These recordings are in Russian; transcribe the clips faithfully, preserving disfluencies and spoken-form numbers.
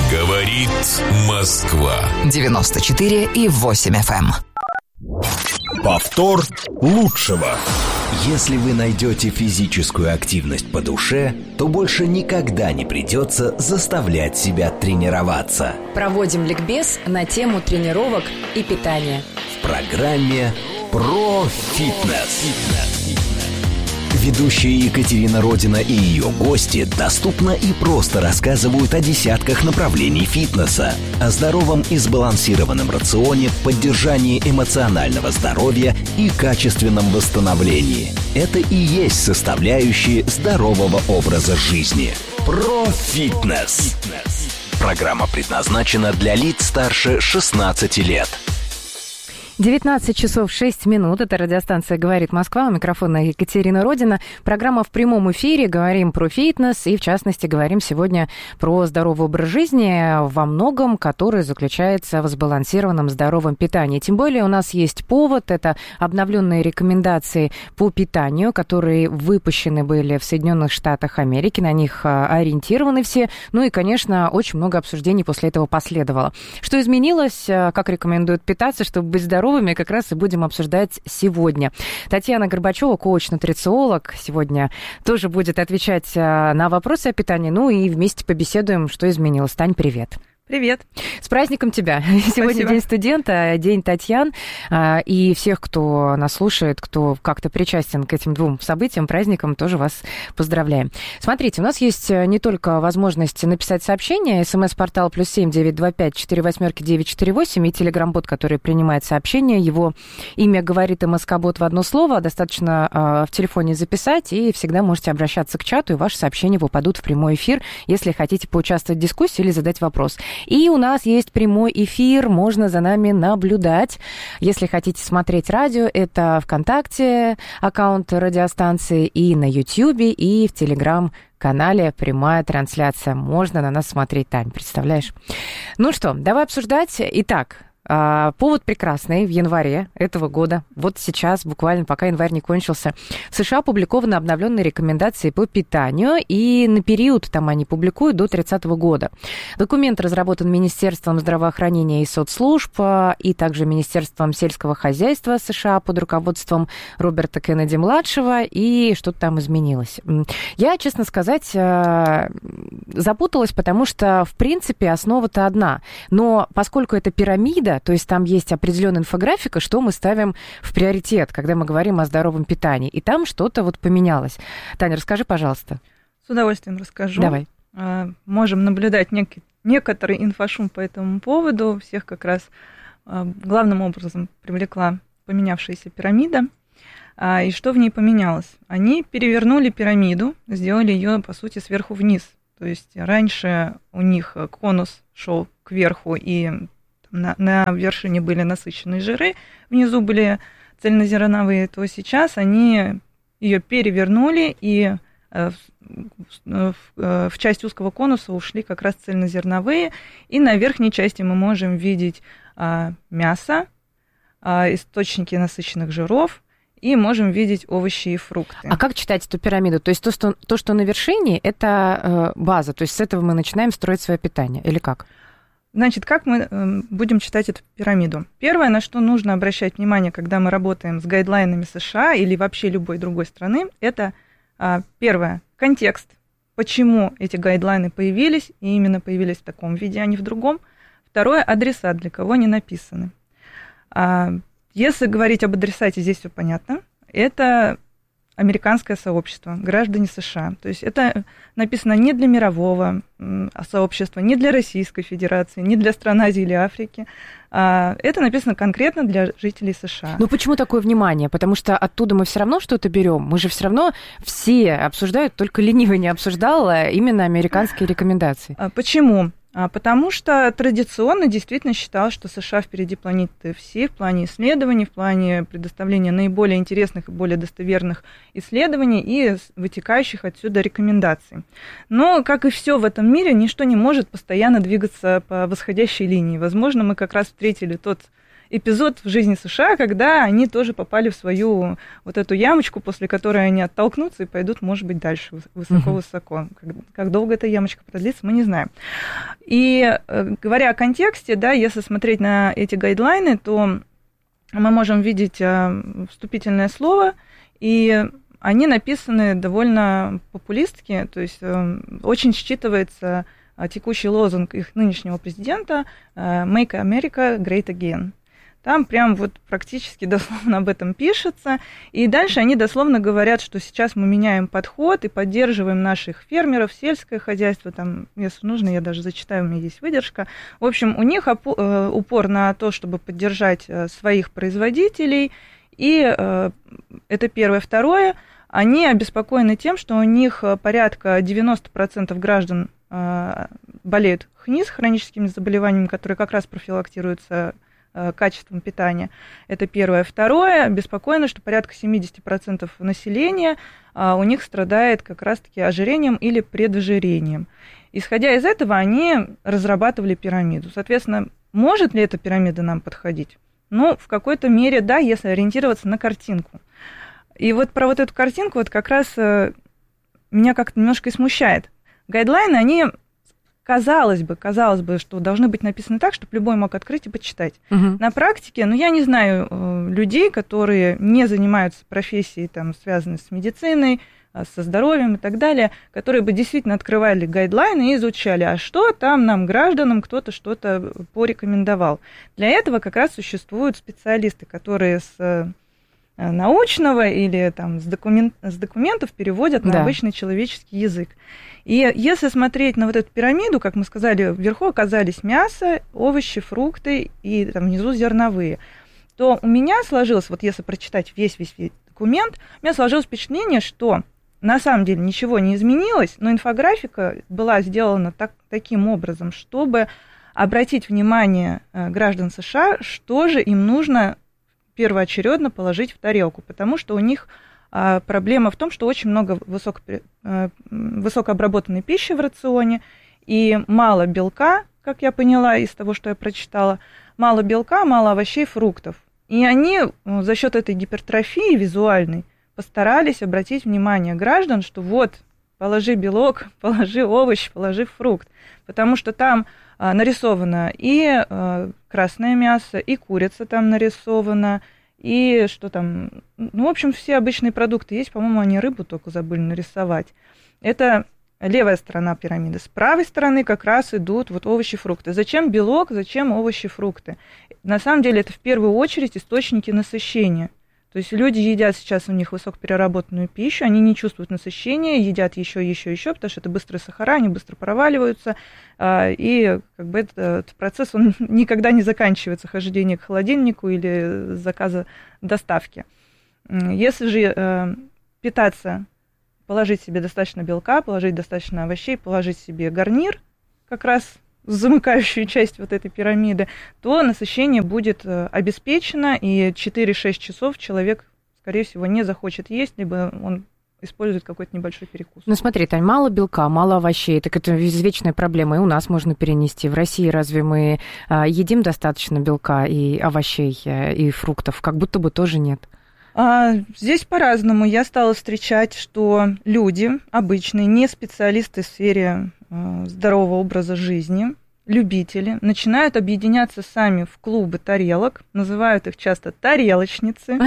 Говорит Москва. девяносто четыре и восемь эф эм. Повтор лучшего. Если вы найдете физическую активность по душе, то больше никогда не придется заставлять себя тренироваться. Проводим ликбез на тему тренировок и питания. В программе «Про фитнес». Ведущая Екатерина Родина и ее гости доступно и просто рассказывают о десятках направлений фитнеса, о здоровом и сбалансированном рационе, поддержании эмоционального здоровья и качественном восстановлении. Это и есть составляющие здорового образа жизни. Про фитнес. Программа предназначена для лиц старше шестнадцати лет. девятнадцать часов шесть минут. Это радиостанция «Говорит Москва». У микрофона Екатерина Родина. Программа в прямом эфире. Говорим про фитнес и, в частности, говорим сегодня про здоровый образ жизни, во многом который заключается в сбалансированном здоровом питании. Тем более у нас есть повод. Это обновленные рекомендации по питанию, которые выпущены были в Соединенных Штатах Америки. На них ориентированы все. Ну и, конечно, очень много обсуждений после этого последовало. Что изменилось, как рекомендуют питаться, чтобы быть здоровым, как раз и будем обсуждать сегодня. Татьяна Горбачева, коуч-нутрициолог, сегодня тоже будет отвечать на вопросы о питании. Ну и вместе побеседуем, что изменилось. Тань, привет. Привет. С праздником тебя. Сегодня Спасибо. День студента, День Татьян. И всех, кто нас слушает, кто как-то причастен к этим двум событиям, праздникам, тоже вас поздравляем. Смотрите, у нас есть не только возможность написать сообщение, смс-портал плюс семь девять два пять четыре восьмерки девять четыре восемь и телеграм-бот, который принимает сообщения. Его имя говорит МСК-бот в одно слово. Достаточно в телефоне записать, и всегда можете обращаться к чату, и ваши сообщения попадут в прямой эфир, если хотите поучаствовать в дискуссии или задать вопрос. И у нас есть прямой эфир, можно за нами наблюдать. Если хотите смотреть радио, это ВКонтакте, аккаунт радиостанции, и на Ютьюбе, и в Телеграм-канале прямая трансляция. Можно на нас смотреть, Тань, представляешь? Ну что, давай обсуждать. Итак, повод прекрасный. В январе этого года, вот сейчас, буквально пока январь не кончился, в США опубликованы обновленные рекомендации по питанию, и на период там они публикуют до тридцатого года. Документ разработан Министерством здравоохранения и соцслужб, и также Министерством сельского хозяйства США под руководством Роберта Кеннеди-младшего, и что-то там изменилось. Я, честно сказать, запуталась, потому что, в принципе, основа-то одна. Но поскольку это пирамида, то есть там есть определенная инфографика, что мы ставим в приоритет, когда мы говорим о здоровом питании. И там что-то вот поменялось. Таня, расскажи, пожалуйста. С удовольствием расскажу. Давай. Можем наблюдать нек- некоторый инфошум по этому поводу. Всех как раз главным образом привлекла поменявшаяся пирамида. И что в ней поменялось? Они перевернули пирамиду, сделали ее, по сути, сверху вниз. То есть раньше у них конус шел кверху, и На, на вершине были насыщенные жиры, внизу были цельнозерновые, то сейчас они ее перевернули, и в, в, в часть узкого конуса ушли как раз цельнозерновые, и на верхней части мы можем видеть а, мясо, а, источники насыщенных жиров, и можем видеть овощи и фрукты. А как читать эту пирамиду? То есть то, что, то, что на вершине, это э, база, то есть с этого мы начинаем строить свое питание, или как? Значит, как мы будем читать эту пирамиду? Первое, на что нужно обращать внимание, когда мы работаем с гайдлайнами США или вообще любой другой страны, это, первое, контекст. Почему эти гайдлайны появились, и именно появились в таком виде, а не в другом. Второе, адреса, для кого они написаны. Если говорить об адресате, здесь все понятно. Это американское сообщество, граждане США. То есть это написано не для мирового сообщества, не для Российской Федерации, не для стран Азии или Африки. Это написано конкретно для жителей США. Ну почему такое внимание? Потому что оттуда мы все равно что-то берем. Мы же все равно все обсуждают, только ленивый не обсуждал именно американские рекомендации. Почему? Потому что традиционно действительно считалось, что США впереди планеты всей в плане исследований, в плане предоставления наиболее интересных и более достоверных исследований и вытекающих отсюда рекомендаций. Но, как и все в этом мире, ничто не может постоянно двигаться по восходящей линии. Возможно, мы как раз встретили тот эпизод в жизни США, когда они тоже попали в свою вот эту ямочку, после которой они оттолкнутся и пойдут, может быть, дальше высоко-высоко. Uh-huh. Как, как долго эта ямочка продлится, мы не знаем. И говоря о контексте, да, если смотреть на эти гайдлайны, то мы можем видеть вступительное слово, и они написаны довольно популистски, то есть очень считывается текущий лозунг их нынешнего президента «Make America Great Again». Там прям вот практически дословно об этом пишется. И дальше они дословно говорят, что сейчас мы меняем подход и поддерживаем наших фермеров, сельское хозяйство. Там, если нужно, я даже зачитаю, у меня есть выдержка. В общем, у них упор на то, чтобы поддержать своих производителей. И это первое. Второе, они обеспокоены тем, что у них порядка девяносто процентов граждан болеют ХНИС, хроническими заболеваниями, которые как раз профилактируются качеством питания. Это первое. Второе, беспокойно, что порядка семьдесят процентов населения у них страдает как раз-таки ожирением или предожирением. Исходя из этого, они разрабатывали пирамиду. Соответственно, может ли эта пирамида нам подходить? Ну, в какой-то мере, да, если ориентироваться на картинку. И вот про вот эту картинку вот как раз меня как-то немножко и смущает. Гайдлайны, они... Казалось бы, казалось бы, что должны быть написаны так, чтобы любой мог открыть и почитать. Uh-huh. На практике, ну, я не знаю людей, которые не занимаются профессией, там, связанной с медициной, со здоровьем и так далее, которые бы действительно открывали гайдлайны и изучали, а что там нам, гражданам, кто-то что-то порекомендовал. Для этого как раз существуют специалисты, которые с научного или там, с, документ, с документов переводят на да. обычный человеческий язык. И если смотреть на вот эту пирамиду, как мы сказали, вверху оказались мясо, овощи, фрукты и там внизу зерновые, то у меня сложилось, вот если прочитать весь-весь документ, у меня сложилось впечатление, что на самом деле ничего не изменилось, но инфографика была сделана так, таким образом, чтобы обратить внимание граждан США, что же им нужно первоочередно положить в тарелку, потому что у них а, проблема в том, что очень много высоко, а, высокообработанной пищи в рационе и мало белка, как я поняла из того, что я прочитала, мало белка, мало овощей, фруктов. И они за счет этой гипертрофии визуальной постарались обратить внимание граждан, что вот, положи белок, положи овощ, положи фрукт, потому что там а, нарисовано и а, красное мясо, и курица там нарисована, и что там, ну, в общем, все обычные продукты есть, по-моему, они рыбу только забыли нарисовать. Это левая сторона пирамиды. С правой стороны как раз идут вот овощи, фрукты. Зачем белок, зачем овощи, фрукты? На самом деле это в первую очередь источники насыщения. То есть люди едят сейчас у них высокопереработанную пищу, они не чувствуют насыщения, едят еще, еще, еще, потому что это быстрые сахара, они быстро проваливаются, и как бы этот процесс он никогда не заканчивается, хождение к холодильнику или заказа доставки. Если же питаться, положить себе достаточно белка, положить достаточно овощей, положить себе гарнир, как раз замыкающую часть вот этой пирамиды, то насыщение будет обеспечено, и четыре-шесть часов человек, скорее всего, не захочет есть, либо он использует какой-то небольшой перекус. Ну смотри, Тань, мало белка, мало овощей, так это извечная проблема, и у нас можно перенести. В России разве мы едим достаточно белка и овощей, и фруктов? Как будто бы тоже нет. А, здесь по-разному. Я стала встречать, что люди обычные, не специалисты в сфере э, здорового образа жизни, любители, начинают объединяться сами в клубы тарелок, называют их часто тарелочницы.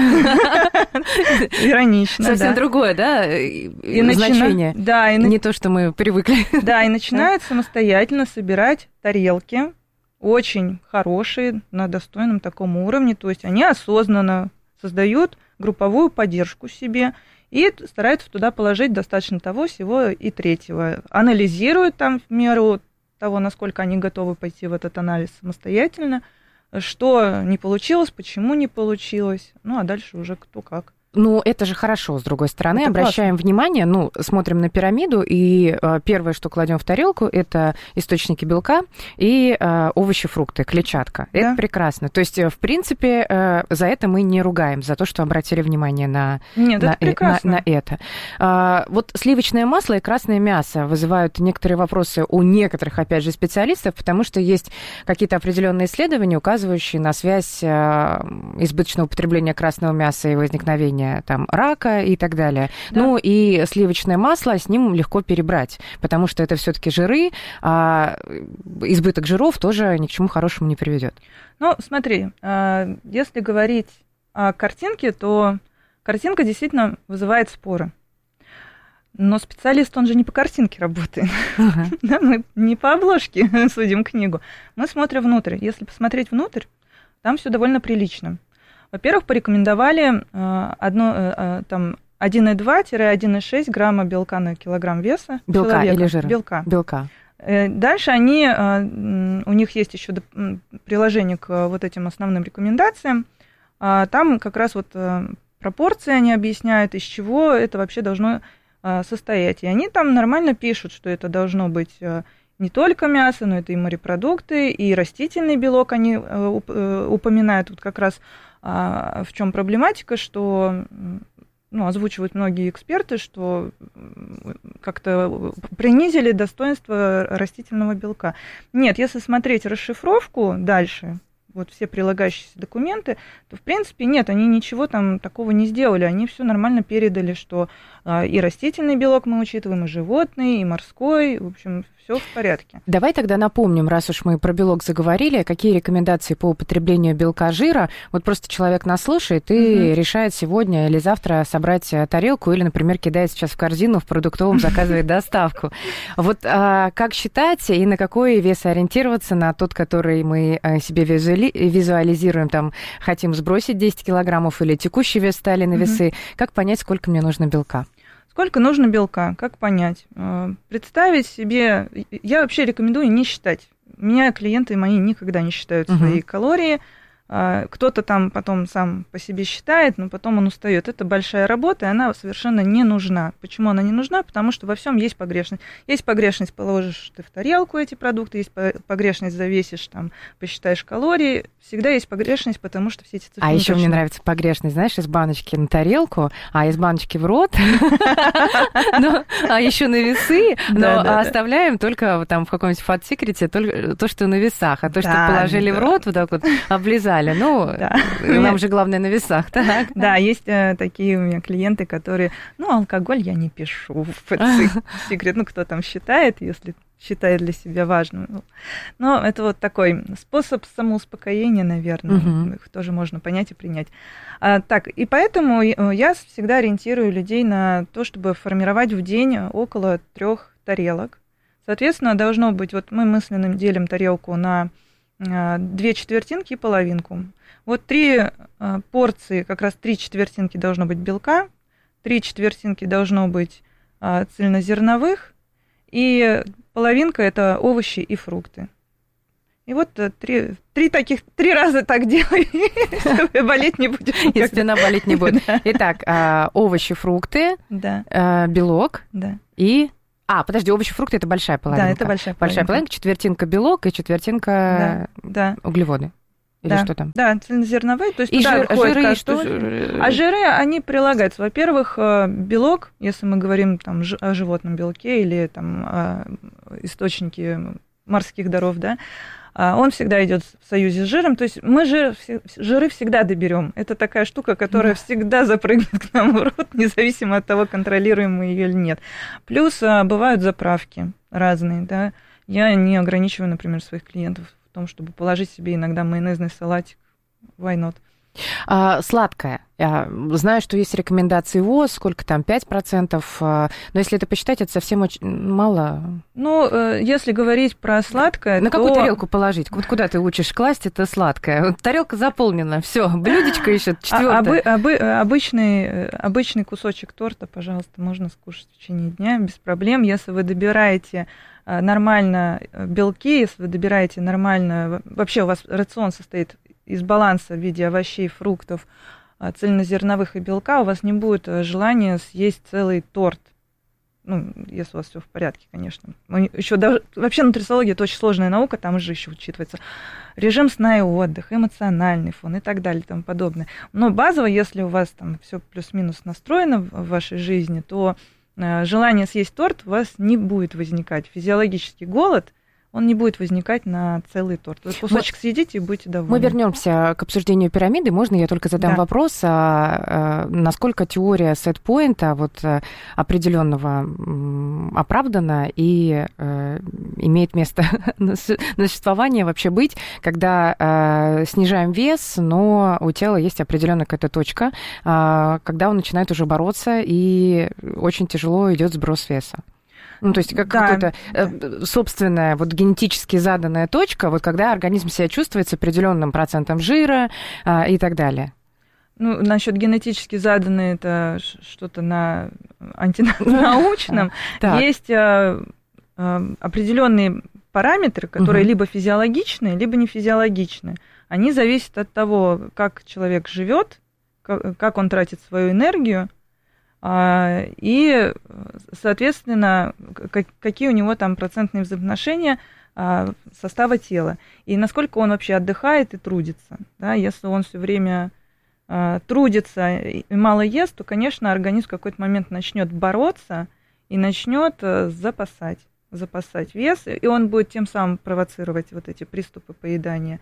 Иронично, да. Совсем другое, да, значение? Да. Не то, что мы привыкли. Да, и начинают самостоятельно собирать тарелки, очень хорошие, на достойном таком уровне, то есть они осознанно создают групповую поддержку себе и стараются туда положить достаточно того, всего и третьего. Анализируют там в меру того, насколько они готовы пойти в этот анализ самостоятельно, что не получилось, почему не получилось, ну а дальше уже кто как. Ну, это же хорошо, с другой стороны. Это обращаем классно. Внимание, ну, смотрим на пирамиду, и э, первое, что кладем в тарелку, это источники белка и э, овощи, фрукты, клетчатка. Да. Это прекрасно. То есть, в принципе, э, за это мы не ругаем, за то, что обратили внимание на, Нет, на, это, прекрасно. на, на это. А, вот сливочное масло и красное мясо вызывают некоторые вопросы у некоторых, опять же, специалистов, потому что есть какие-то определенные исследования, указывающие на связь э, избыточного употребления красного мяса и возникновения там, рака и так далее. Да. Ну и сливочное масло, с ним легко перебрать, потому что это все-таки жиры, а избыток жиров тоже ни к чему хорошему не приведет. Ну, смотри, если говорить о картинке, то картинка действительно вызывает споры. Но специалист, он же не по картинке работает. Uh-huh. Да, мы не по обложке судим книгу. Мы смотрим внутрь. Если посмотреть внутрь, там все довольно прилично. Во-первых, порекомендовали э, одно, э, там, один и два - один и шесть грамма белка на килограмм веса белка человека. Или жира? Белка. Белка. Э, дальше они, э, у них есть еще приложение к вот этим основным рекомендациям. Э, там как раз вот э, пропорции они объясняют, из чего это вообще должно э, состоять. И они там нормально пишут, что это должно быть... Э, не только мясо, но это и морепродукты, и растительный белок они э, упоминают. Вот как раз в чем проблематика, что, ну, озвучивают многие эксперты, что как-то принизили достоинство растительного белка. Нет, если смотреть расшифровку дальше, вот все прилагающиеся документы, то, в принципе, нет, они ничего там такого не сделали. Они все нормально передали, что и растительный белок мы учитываем, и животный, и морской, в общем, все в порядке. Давай тогда напомним, раз уж мы про белок заговорили, какие рекомендации по употреблению белка, жира. Вот просто человек нас слушает и mm-hmm. решает сегодня или завтра собрать тарелку, или, например, кидает сейчас в корзину в продуктовом, заказывает доставку. Вот как считать и на какой вес ориентироваться, на тот, который мы себе визуализируем, там, хотим сбросить десять килограммов или текущий вес стали на весы, mm-hmm. как понять, сколько мне нужно белка? Сколько нужно белка? Как понять? Представить себе... Я вообще рекомендую не считать. У меня клиенты мои никогда не считают uh-huh. свои калории. Кто-то там потом сам по себе считает, но потом он устает. Это большая работа, и она совершенно не нужна. Почему она не нужна? Потому что во всем есть погрешность. Есть погрешность, положишь ты в тарелку эти продукты, есть погрешность, завесишь, там, посчитаешь калории. Всегда есть погрешность, потому что все эти цифры... А еще мне нравится погрешность, знаешь, из баночки на тарелку, а из баночки в рот, а еще на весы, но оставляем только там в каком-нибудь фат-секрете то, что на весах, а то, что положили в рот, вот так вот облизали. Ну, да. Нам же главное на весах, так? Да, есть э, такие у меня клиенты, которые, ну, алкоголь я не пишу в секрет, ну, кто там считает, если считает для себя важным. Но это вот такой способ самоуспокоения, наверное, угу. их тоже можно понять и принять. А, так, и поэтому я всегда ориентирую людей на то, чтобы формировать в день около трех тарелок. Соответственно, должно быть, вот мы мысленно делим тарелку на две четвертинки и половинку. Вот три порции, как раз три четвертинки должно быть белка, три четвертинки должно быть цельнозерновых, и половинка – это овощи и фрукты. И вот три, три таких, три раза так делай, чтобы болеть не будет. И спина болеть не будет. Итак, овощи, фрукты, белок и... А, подожди, овощи, фрукты – это большая половинка. Да, это большая половинка. Большая половинка, четвертинка белок и четвертинка да, да. углеводы. Или да, что там? Да, цельнозерновые. То есть и туда жир, входит жиры, картофель. Что... А жиры, они прилагаются. Во-первых, белок, если мы говорим там, о животном белке или там, о источнике морских даров, да, он всегда идет в союзе с жиром. То есть мы жир, жиры всегда доберем. Это такая штука, которая да. всегда запрыгнет к нам в рот, независимо от того, контролируем мы ее или нет. Плюс бывают заправки разные. Да. Я не ограничиваю, например, своих клиентов в том, чтобы положить себе иногда майонезный салатик. Why not? А, сладкое. Я знаю, что есть рекомендации ВОЗ, сколько там, пять процентов, но если это посчитать, это совсем очень мало. Ну, если говорить про сладкое, на то... какую тарелку положить? Вот куда ты учишь класть это сладкое? Тарелка заполнена, все, блюдечко еще четвёртое. А, обы, обы, обычный, обычный кусочек торта, пожалуйста, можно скушать в течение дня без проблем. Если вы добираете нормально белки, если вы добираете нормально... Вообще у вас рацион состоит из баланса в виде овощей, фруктов, цельнозерновых и белка, у вас не будет желания съесть целый торт. Ну, если у вас все в порядке, конечно. Еще даже, вообще нутрициология — это очень сложная наука, там же еще учитывается режим сна и отдых, эмоциональный фон и так далее и тому подобное. Но базово, если у вас там все плюс-минус настроено в вашей жизни, то э, желание съесть торт у вас не будет возникать. Физиологический голод, он не будет возникать на целый торт. Вы кусочек мы, съедите и будете довольны. Мы вернемся к обсуждению пирамиды. Можно я только задам да. вопрос, а, а, насколько теория сетпоинта вот, определенного оправдана и а, имеет место на существование вообще быть, когда а, снижаем вес, но у тела есть определенная какая-то точка, а, когда он начинает уже бороться и очень тяжело идет сброс веса. Ну, то есть как да, какая-то да. собственная, вот генетически заданная точка, вот когда организм себя чувствует с определенным процентом жира а, и так далее. Ну, насчет генетически заданной, это что-то на антинаучном. Есть определенные параметры, которые либо физиологичные, либо не физиологичные. Они зависят от того, как человек живет, как он тратит свою энергию, и, соответственно, какие у него там процентные взаимоотношения состава тела, и насколько он вообще отдыхает и трудится. Да? Если он все время трудится и мало ест, то, конечно, организм в какой-то момент начнет бороться и начнет запасать, запасать вес, и он будет тем самым провоцировать вот эти приступы поедания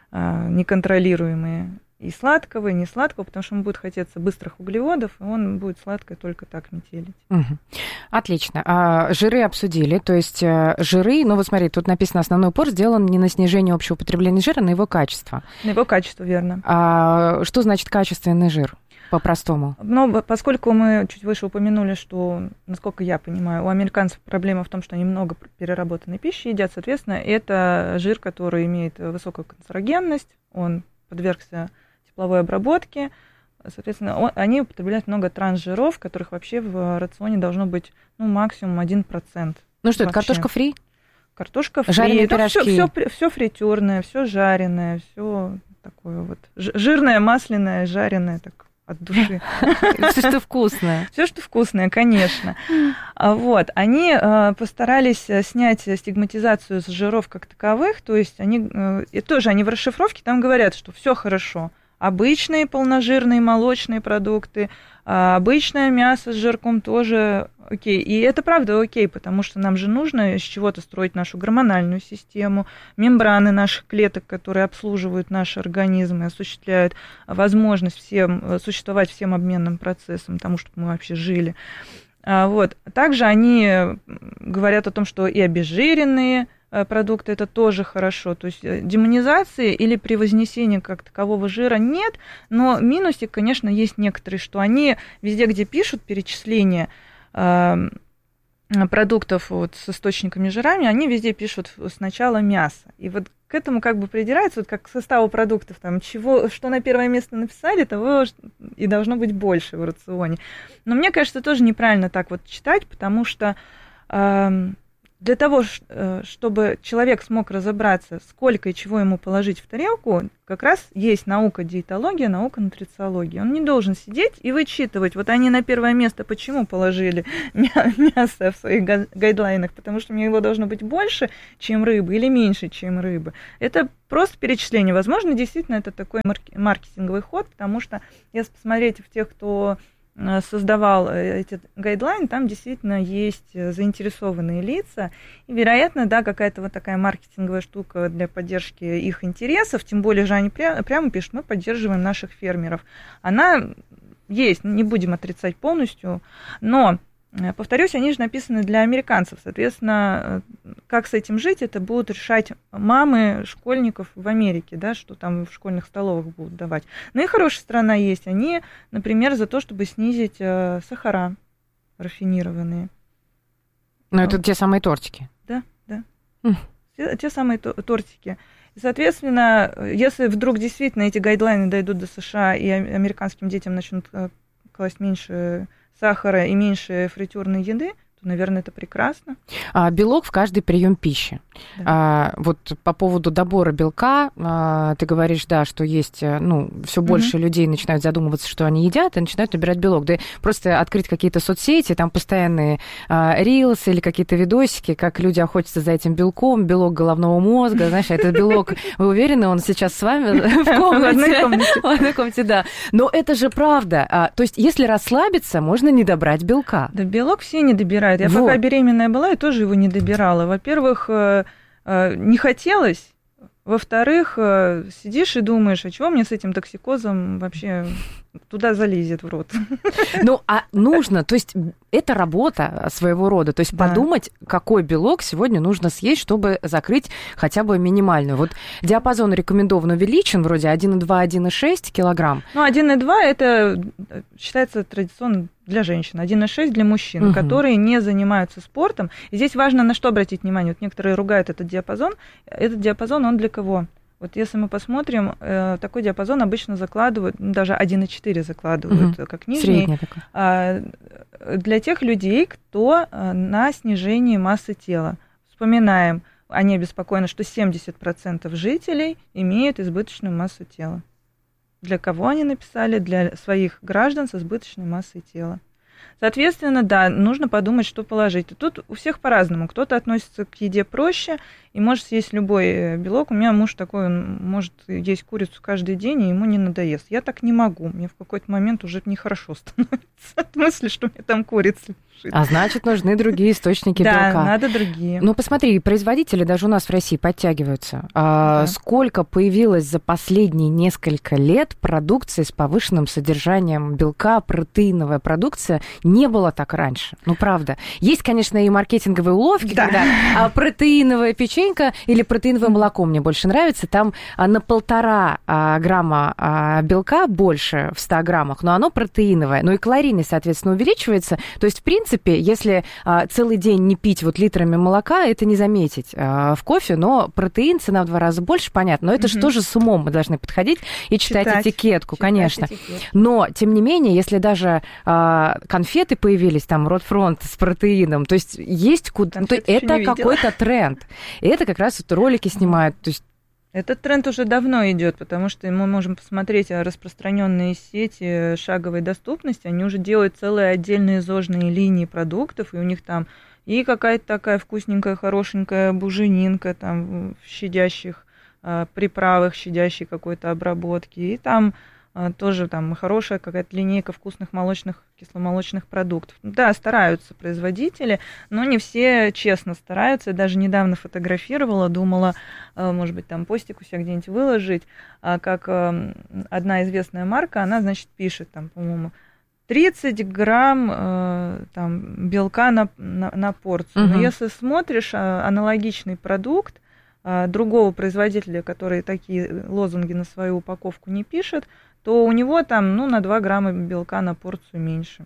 неконтролируемые. И сладкого, и не сладкого, потому что ему будет хотеться быстрых углеводов, и он будет сладкое только так метелить. Угу. Отлично. А жиры обсудили, то есть жиры, ну вот смотри, тут написано, основной упор сделан не на снижение общего потребления жира, а на его качество. На его качество, верно. А что значит качественный жир? По-простому. Ну, поскольку мы чуть выше упомянули, что, насколько я понимаю, у американцев проблема в том, что они много переработанной пищи едят, соответственно, это жир, который имеет высокую канцерогенность, он подвергся тепловой обработки, соответственно, он, они употребляют много трансжиров, которых вообще в рационе должно быть, ну, максимум один процент. Ну что, это картошка фри? Картошка фри. Жареные пирожки. Все, все, все фритюрное, все жареное, все такое вот жирное, масляное, жареное, так от души. Все, что вкусное. Все, что вкусное, конечно. Вот. Они постарались снять стигматизацию с жиров как таковых, то есть они, и тоже они в расшифровке там говорят, что все хорошо. Обычные полножирные молочные продукты, обычное мясо с жирком тоже окей. И это правда окей, потому что нам же нужно с чего-то строить нашу гормональную систему, мембраны наших клеток, которые обслуживают наш организм и осуществляют возможность всем существовать всем обменным процессам, тому, чтобы мы вообще жили. Вот. Также они говорят о том, что и обезжиренные продукты это тоже хорошо. То есть демонизации или превознесения как такового жира нет, но минусик, конечно, есть некоторые, что они везде, где пишут перечисления продуктов вот с источниками жирами, они везде пишут сначала мясо. И вот к этому как бы придираются, вот как к составу продуктов, там, чего, что на первое место написали, того и должно быть больше в рационе. Но мне кажется, тоже неправильно так вот читать, потому что э, для того, чтобы человек смог разобраться, сколько и чего ему положить в тарелку, как раз есть наука диетология, наука нутрициология. Он не должен сидеть и вычитывать, вот они на первое место почему положили мясо в своих гайдлайнах, потому что мне его должно быть больше, чем рыбы, или меньше, чем рыбы. Это просто перечисление. Возможно, действительно, это такой маркетинговый ход, потому что, если посмотреть в тех, кто создавал эти гайдлайны, там действительно есть заинтересованные лица, и, вероятно, да, какая-то вот такая маркетинговая штука для поддержки их интересов, тем более же они прямо, прямо пишут, мы поддерживаем наших фермеров. Она есть, не будем отрицать полностью, но, повторюсь, они же написаны для американцев, соответственно, как с этим жить, это будут решать мамы школьников в Америке, да, что там в школьных столовых будут давать. Но и хорошая сторона есть, они, например, за то, чтобы снизить сахара рафинированные. Ну, это те самые тортики. Да, да, mm. те, те самые тортики. И, соответственно, если вдруг действительно эти гайдлайны дойдут до США и американским детям начнут класть меньше сахара и меньше фритюрной еды, то, наверное, это прекрасно. А, белок в каждый прием пищи. Да. А, вот по поводу добора белка, а, ты говоришь, да, что есть, ну, все больше mm-hmm. людей начинают задумываться, что они едят, и начинают набирать белок. Да просто открыть какие-то соцсети, там постоянные а, рилсы или какие-то видосики, как люди охотятся за этим белком, белок головного мозга, знаешь, этот белок, вы уверены, он сейчас с вами в комнате? В одной комнате, да. Но это же правда. То есть, если расслабиться, можно не добрать белка. Да, белок все не добирают. Я вот. Пока беременная была, я тоже его не добирала. Во-первых, не хотелось. Во-вторых, сидишь и думаешь, а чего мне с этим токсикозом вообще туда залезет в рот? Ну, а нужно, то есть это работа своего рода, то есть да. подумать, какой белок сегодня нужно съесть, чтобы закрыть хотя бы минимальную. Вот диапазон рекомендован увеличен, вроде один и два - один и шесть килограмм. Ну, один и два это считается традиционно для женщин, один и шесть для мужчин, угу. которые не занимаются спортом. И здесь важно на что обратить внимание. Вот некоторые ругают этот диапазон. Этот диапазон, он для кого? Вот если мы посмотрим, такой диапазон обычно закладывают, даже один и четыре закладывают, угу. как нижний. Для тех людей, кто на снижении массы тела. Вспоминаем, они обеспокоены, что семьдесят процентов жителей имеют избыточную массу тела. Для кого они написали? Для своих граждан с избыточной массой тела. Соответственно, да, нужно подумать, что положить. И тут у всех по-разному. Кто-то относится к еде проще и может съесть любой белок. У меня муж такой, он может есть курицу каждый день, и ему не надоест. Я так не могу. Мне в какой-то момент уже нехорошо становится от мысли, что у меня там курица лежит. А значит, нужны другие источники белка. Да, надо другие. Ну, посмотри, производители даже у нас в России подтягиваются. А, да. Сколько появилось за последние несколько лет продукции с повышенным содержанием белка, протеиновая продукция, не было так раньше. Ну, правда. Есть, конечно, и маркетинговые уловки, да. когда а, протеиновая печенька или протеиновое молоко мне больше нравится. Там а, на полтора а, грамма а, белка больше в ста граммах, но оно протеиновое. Ну и калорийность, соответственно, увеличивается. То есть, в принципе, если а, целый день не пить вот литрами молока, это не заметить а, в кофе, но протеин, цена в два раза больше, понятно. Но это mm-hmm. же тоже с умом мы должны подходить и читать, читать этикетку, читать конечно. Этикетку. Но, тем не менее, если даже а, конфеты появились, там, Ротфронт с протеином, то есть есть куда... Ну, то это какой-то тренд. И это как раз вот ролики снимают, то есть этот тренд уже давно идет, потому что мы можем посмотреть распространенные сети шаговой доступности. Они уже делают целые отдельные зожные линии продуктов, и у них там и какая-то такая вкусненькая, хорошенькая буженинка там в щадящих а, приправах, щадящей какой-то обработки, и там а, тоже там хорошая какая-то линейка вкусных молочных, кисломолочных продуктов. Да, стараются производители, но не все честно стараются. Я даже недавно фотографировала, думала, может быть, там постик у себя где-нибудь выложить, как одна известная марка, она, значит, пишет, там, по-моему, тридцать грамм там, белка на, на, на порцию. Угу. Но если смотришь аналогичный продукт другого производителя, который такие лозунги на свою упаковку не пишет, то у него там, ну, на два грамма белка на порцию меньше.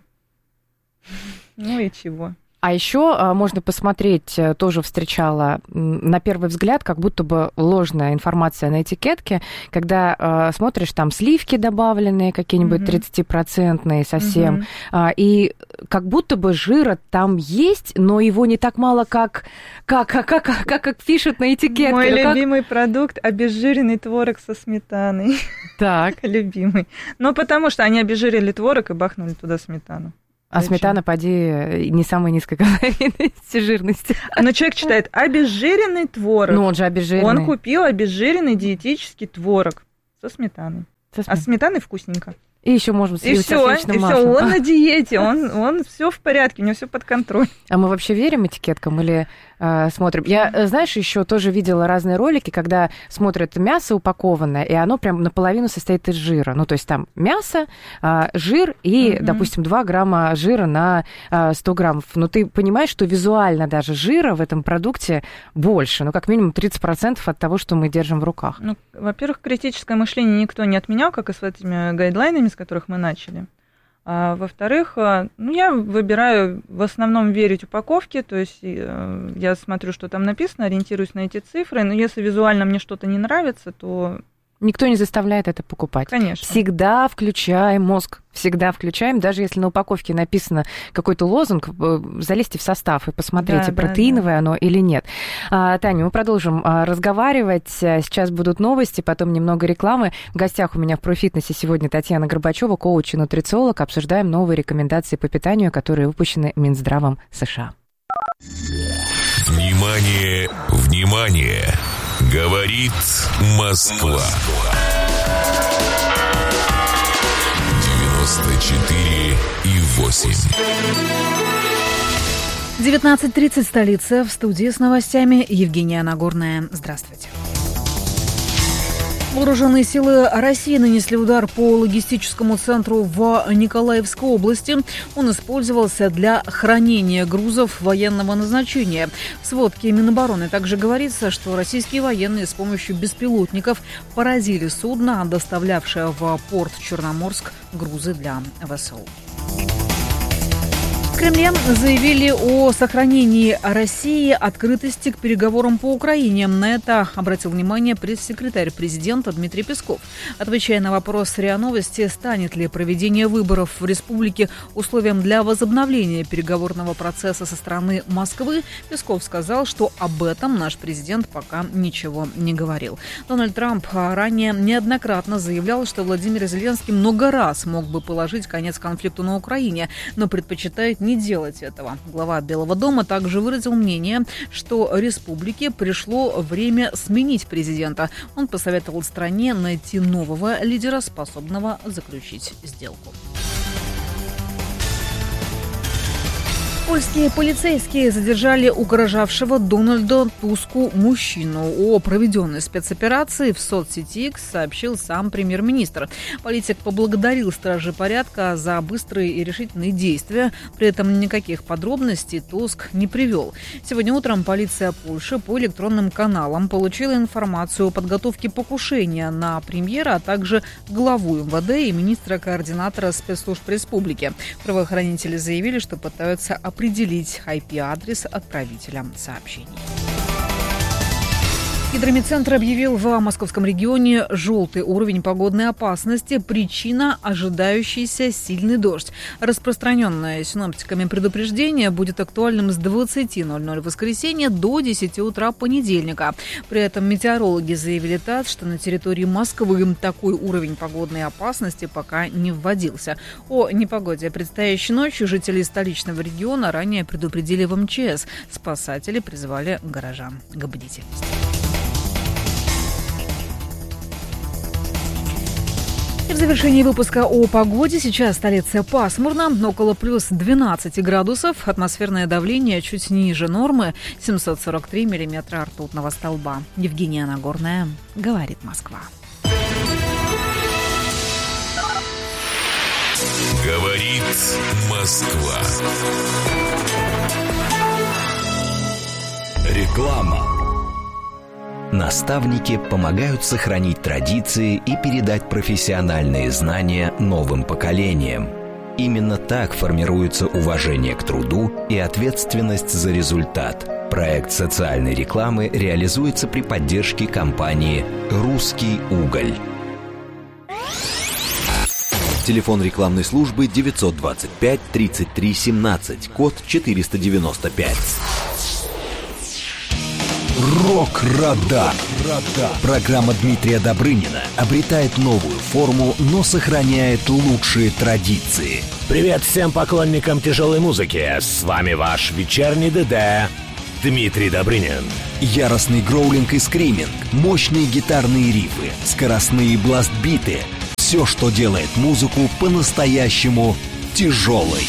Ну и чего? А еще можно посмотреть, тоже встречала на первый взгляд, как будто бы ложная информация на этикетке, когда э, смотришь, там сливки добавленные, какие-нибудь тридцатипроцентные совсем, mm-hmm. э, и как будто бы жира там есть, но его не так мало, как, как, как, как, как, как пишут на этикетке. Мой ну, любимый как... продукт – обезжиренный творог со сметаной. Так. Любимый. Ну, потому что они обезжирили творог и бахнули туда сметану. А Зачем? Сметана, поди, не самой низкой калорийности, жирности. Но человек читает обезжиренный творог. Ну, он же обезжиренный. Он купил обезжиренный диетический творог со сметаной. Со сметаной. А сметаной вкусненько. И еще можем сливать сливочным маслом. И все, он на диете, он, он все в порядке, у него все под контролем. А мы вообще верим этикеткам или э, смотрим? Я, знаешь, еще тоже видела разные ролики, когда смотрят мясо упакованное, и оно прям наполовину состоит из жира. Ну, то есть там мясо, э, жир и, mm-hmm. допустим, два грамма жира на э, сто граммов. Но ты понимаешь, что визуально даже жира в этом продукте больше, ну, как минимум тридцать процентов от того, что мы держим в руках. Ну, во-первых, критическое мышление никто не отменял, как и с этими гайдлайнами, с которых мы начали. А, во-вторых, ну, я выбираю в основном верить упаковке, то есть я смотрю, что там написано, ориентируюсь на эти цифры, но если визуально мне что-то не нравится, то Никто не заставляет это покупать. Конечно. Всегда включаем мозг. Всегда включаем. Даже если на упаковке написано какой-то лозунг, залезьте в состав и посмотрите, да, протеиновое да, да. оно или нет. А, Таня, мы продолжим а, разговаривать. Сейчас будут новости, потом немного рекламы. В гостях у меня в ProFitness сегодня Татьяна Горбачева, коуч и нутрициолог. Обсуждаем новые рекомендации по питанию, которые выпущены Минздравом США. Внимание, внимание! Говорит Москва. девяносто четыре и восемь. девятнадцать тридцать, столица. В студии с новостями Евгения Нагорная. Здравствуйте. Вооруженные силы России нанесли удар по логистическому центру в Николаевской области. Он использовался для хранения грузов военного назначения. В сводке Минобороны также говорится, что российские военные с помощью беспилотников поразили судно, доставлявшее в порт Черноморск грузы для ВСУ. В Кремле заявили о сохранении России открытости к переговорам по Украине. На это обратил внимание пресс-секретарь президента Дмитрий Песков. Отвечая на вопрос РИА Новости, станет ли проведение выборов в республике условием для возобновления переговорного процесса со стороны Москвы, Песков сказал, что об этом наш президент пока ничего не говорил. Дональд Трамп ранее неоднократно заявлял, что Владимир Зеленский много раз мог бы положить конец конфликту на Украине, но предпочитает не делать этого. Глава Белого дома также выразил мнение, что республике пришло время сменить президента. Он посоветовал стране найти нового лидера, способного заключить сделку. Польские полицейские задержали угрожавшего Дональду Туску мужчину. О проведенной спецоперации в соцсети X сообщил сам премьер-министр. Политик поблагодарил стражи порядка за быстрые и решительные действия. При этом никаких подробностей Туск не привел. Сегодня утром полиция Польши по электронным каналам получила информацию о подготовке покушения на премьера, а также главу эм вэ дэ и министра-координатора спецслужб республики. Правоохранители заявили, что пытаются определить ай пи-адрес отправителя сообщений. Гидромедцентр объявил в московском регионе желтый уровень погодной опасности. Причина – ожидающийся сильный дождь. Распространенное синоптиками предупреждение будет актуальным с двадцати ноль-ноль воскресенья до десяти утра понедельника. При этом метеорологи заявили ТАСС, что на территории Москвы такой уровень погодной опасности пока не вводился. О непогоде предстоящей ночью жителей столичного региона ранее предупредили в эм че эс. Спасатели призвали горожан к бдительности. И в завершении выпуска о погоде. Сейчас столица пасмурно, около плюс двенадцати градусов. Атмосферное давление чуть ниже нормы, семьсот сорок три миллиметра ртутного столба. Евгения Нагорная, говорит Москва. Говорит Москва. Реклама. Наставники помогают сохранить традиции и передать профессиональные знания новым поколениям. Именно так формируется уважение к труду и ответственность за результат. Проект социальной рекламы реализуется при поддержке компании «Русский уголь». Телефон рекламной службы девятьсот двадцать пять тридцать три семнадцать, код четыреста девяносто пять. Рок-радар. Программа Дмитрия Добрынина обретает новую форму, но сохраняет лучшие традиции. Привет всем поклонникам тяжелой музыки. С вами ваш вечерний ДД Дмитрий Добрынин. Яростный гроулинг и скриминг, мощные гитарные рифы, скоростные бластбиты. Все, что делает музыку по-настоящему тяжелой.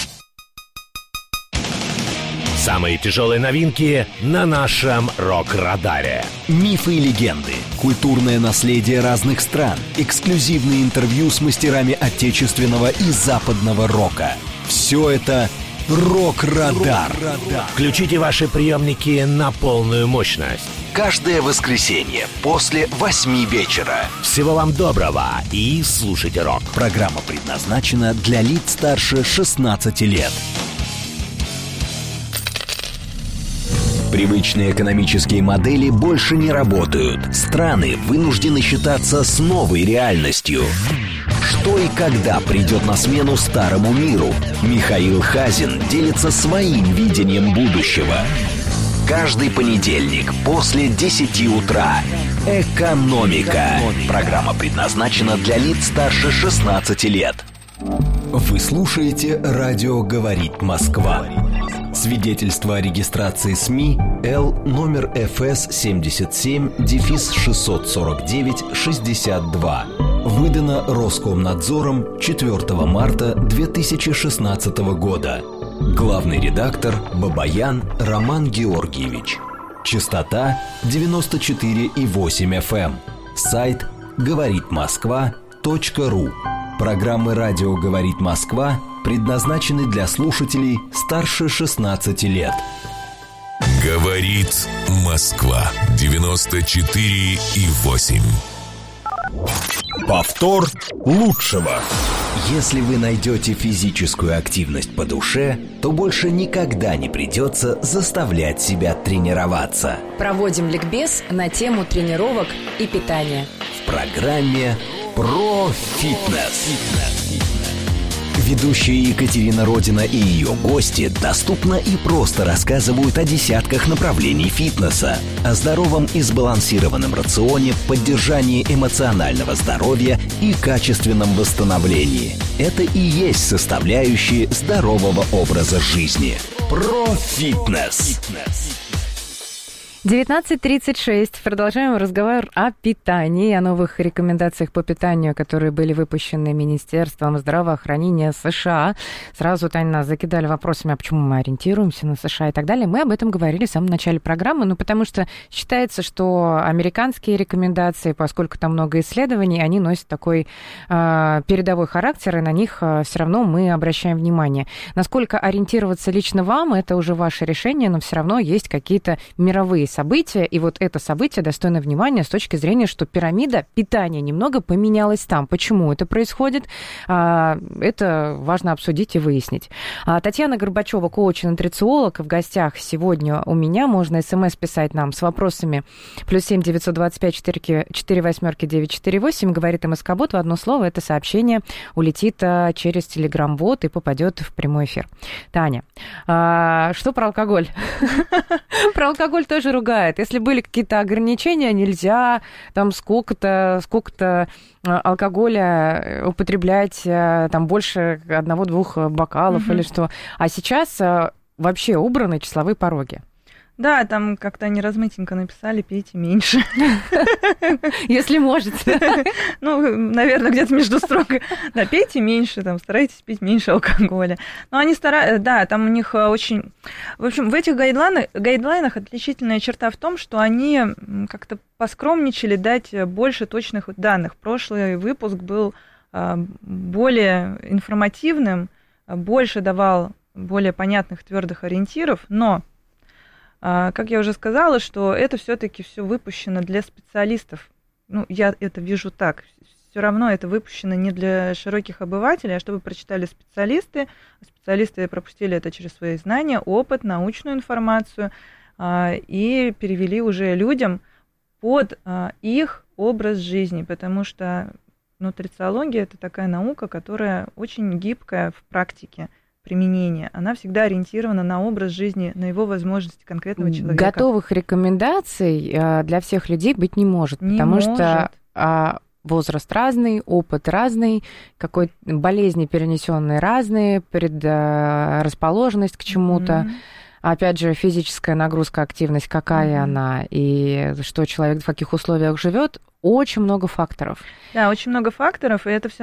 Самые тяжелые новинки на нашем рок-радаре. Мифы и легенды, культурное наследие разных стран, эксклюзивные интервью с мастерами отечественного и западного рока. Все это «Рок-радар». Включите ваши приемники на полную мощность. Каждое воскресенье после восьми вечера. Всего вам доброго и слушайте рок. Программа предназначена для лиц старше шестнадцати лет. Привычные экономические модели больше не работают. Страны вынуждены считаться с новой реальностью. Что и когда придет на смену старому миру? Михаил Хазин делится своим видением будущего. Каждый понедельник после десяти утра. «Экономика». Программа предназначена для лиц старше шестнадцати лет. Вы слушаете «Радио говорит Москва». Свидетельство о регистрации СМИ Л номер эф эс семьдесят семь шестьсот сорок девять шестьдесят два. Выдано Роскомнадзором четвёртого марта две тысячи шестнадцатого года. Главный редактор Бабаян Роман Георгиевич. Частота девяносто четыре и восемь эф эм. Сайт говорит москва точка ру. Программы «Радио говорит Москва» предназначены для слушателей старше шестнадцати лет. Говорит Москва. девяносто четыре и восемь. Повтор лучшего. Если вы найдете физическую активность по душе, то больше никогда не придется заставлять себя тренироваться. Проводим ликбез на тему тренировок и питания. В программе «Про фитнес». Ведущие Екатерина Родина и ее гости доступно и просто рассказывают о десятках направлений фитнеса, о здоровом и сбалансированном рационе, поддержании эмоционального здоровья и качественном восстановлении. Это и есть составляющие здорового образа жизни. Про фитнес. девятнадцать тридцать шесть. Продолжаем разговор о питании, о новых рекомендациях по питанию, которые были выпущены Министерством здравоохранения США. Сразу, Таня, нас закидали вопросами, а почему мы ориентируемся на США и так далее. Мы об этом говорили в самом начале программы, ну, потому что считается, что американские рекомендации, поскольку там много исследований, они носят такой э, передовой характер, и на них э, все равно мы обращаем внимание. Насколько ориентироваться лично вам, это уже ваше решение, но все равно есть какие-то мировые события, и вот это событие достойно внимания с точки зрения, что пирамида питания немного поменялась там. Почему это происходит? Это важно обсудить и выяснить. Татьяна Горбачева, коуч и нутрициолог, в гостях сегодня у меня. Можно смс писать нам с вопросами. Плюс семь девятьсот двадцать пять четыре восьмерки девять четыре восемь. Говорит МСК-бот в одно слово. Это сообщение улетит через Телеграм-бот и попадет в прямой эфир. Таня, что про алкоголь? Про алкоголь тоже ругают. Если были какие-то ограничения, нельзя там сколько-то, сколько-то алкоголя употреблять, там больше одного-двух бокалов mm-hmm. или что. А сейчас вообще убраны числовые пороги. Да, там как-то они размытенько написали, пейте меньше. Если можете. Ну, наверное, где-то между строк. Да, пейте меньше, там, старайтесь пить меньше алкоголя. Но они стараются, да, там у них очень... В общем, в этих гайдлайнах, гайдлайнах отличительная черта в том, что они как-то поскромничали дать больше точных данных. Прошлый выпуск был более информативным, больше давал более понятных твердых ориентиров, но... Как я уже сказала, что это все-таки все выпущено для специалистов. Ну, я это вижу так. Все равно это выпущено не для широких обывателей, а чтобы прочитали специалисты. Специалисты пропустили это через свои знания, опыт, научную информацию и перевели уже людям под их образ жизни, потому что нутрициология – это такая наука, которая очень гибкая в практике применения, она всегда ориентирована на образ жизни, на его возможности конкретного человека. Готовых рекомендаций для всех людей быть не может, не потому может. что возраст разный, опыт разный, какой болезни перенесенные разные, предрасположенность к чему-то. Mm-hmm. Опять же, физическая нагрузка, активность, какая mm-hmm. она, и что человек в каких условиях живет, очень много факторов. Да, очень много факторов, и это все